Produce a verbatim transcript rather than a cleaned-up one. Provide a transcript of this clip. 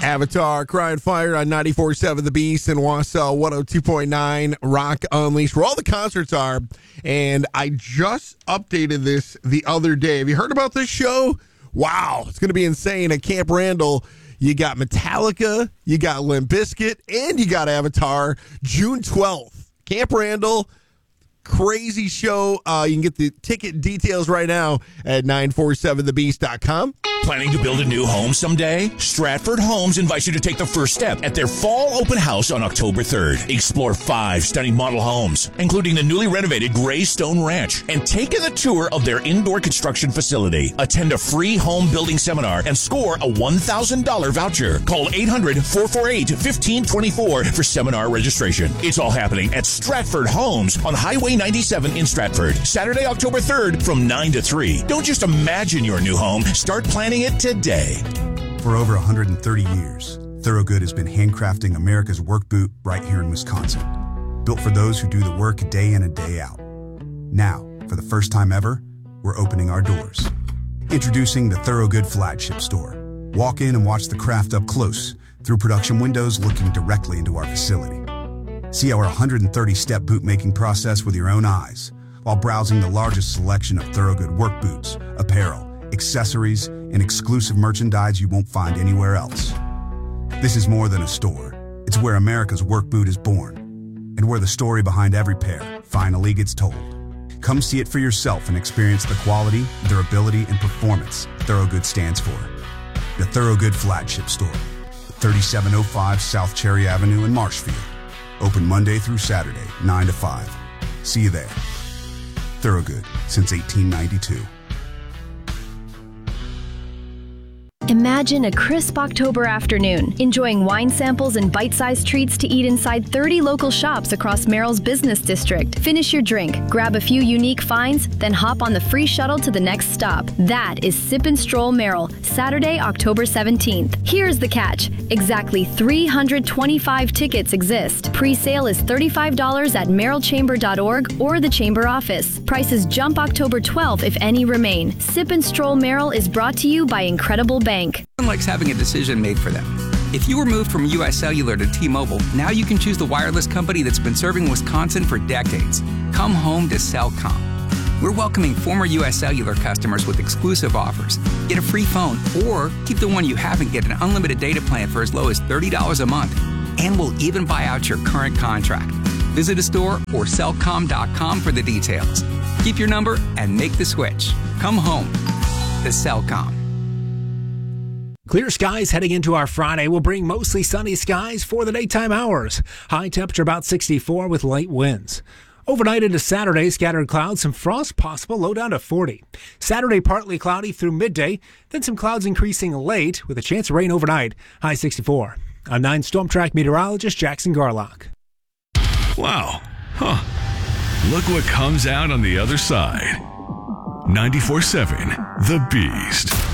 Avatar, Crying Fire on ninety-four point seven The Beast in Wausau, one oh two point nine Rock Unleashed, where all the concerts are. And I just updated this the other day. Have you heard about this show? Wow, it's going to be insane at Camp Randall. You got Metallica, you got Limp Bizkit, and you got Avatar, June twelfth. Camp Randall, crazy show. Uh, you can get the ticket details right now at nine four seven the beast dot com. Planning to build a new home someday? Stratford Homes invites you to take the first step at their fall open house on October third. Explore five stunning model homes, including the newly renovated Greystone Ranch, and take in the tour of their indoor construction facility. Attend a free home building seminar and score a one thousand dollars voucher. Call eight hundred, four four eight, one five two four for seminar registration. It's all happening at Stratford Homes on Highway ninety-seven in Stratford, Saturday, October third from nine to three. Don't just imagine your new home. Start planning it today. For over one hundred thirty years, Thorogood has been handcrafting America's work boot right here in Wisconsin. Built for those who do the work day in and day out. Now, for the first time ever, we're opening our doors. Introducing the Thorogood Flagship Store. Walk in and watch the craft up close through production windows looking directly into our facility. See our one hundred thirty step boot making process with your own eyes while browsing the largest selection of Thorogood work boots, apparel, accessories, and exclusive merchandise you won't find anywhere else. This is more than a store. It's where America's work boot is born and where the story behind every pair finally gets told. Come see it for yourself and experience the quality, durability, and performance Thorogood stands for. The Thorogood Flagship Store, thirty-seven oh five South Cherry Avenue in Marshfield. Open Monday through Saturday, nine to five. See you there. Thorogood, since eighteen ninety-two. Imagine a crisp October afternoon, enjoying wine samples and bite-sized treats to eat inside thirty local shops across Merrill's business district. Finish your drink, grab a few unique finds, then hop on the free shuttle to the next stop. That is Sip and Stroll Merrill, Saturday, October seventeenth. Here's the catch. Exactly three hundred twenty-five tickets exist. Pre-sale is thirty-five dollars at merrill chamber dot org or the Chamber office. Prices jump October twelfth if any remain. Sip and Stroll Merrill is brought to you by Incredible Bank. Everyone likes having a decision made for them. If you were moved from U S Cellular to T-Mobile, now you can choose the wireless company that's been serving Wisconsin for decades. Come home to Cellcom. We're welcoming former U S Cellular customers with exclusive offers. Get a free phone or keep the one you have and get an unlimited data plan for as low as thirty dollars a month. And we'll even buy out your current contract. Visit a store or cellcom dot com for the details. Keep your number and make the switch. Come home to Cellcom. Clear skies heading into our Friday will bring mostly sunny skies for the daytime hours. High temperature about sixty-four with light winds. Overnight into Saturday, scattered clouds, some frost possible, low down to forty. Saturday, partly cloudy through midday, then some clouds increasing late with a chance of rain overnight, high sixty-four. I'm nine Storm Track meteorologist Jackson Garlock. Wow. Huh. Look what comes out on the other side. ninety-four point seven The Beast.